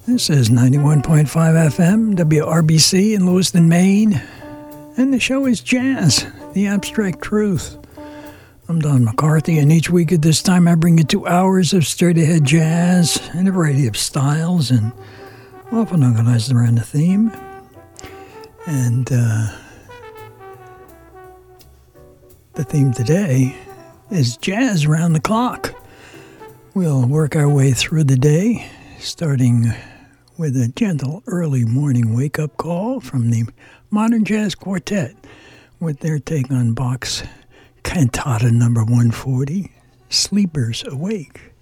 This is 91.5 FM, WRBC in Lewiston, Maine. And the show is Jazz, the Abstract Truth. I'm Don McCarthy, and each week at this time I bring you 2 hours of straight-ahead jazz in a variety of styles, and often organized around a theme. And the theme today is Jazz Round the Clock. We'll work our way through the day, starting with a gentle early morning wake-up call from the Modern Jazz Quartet with their take on Bach's Cantata No. 140, Sleepers Awake.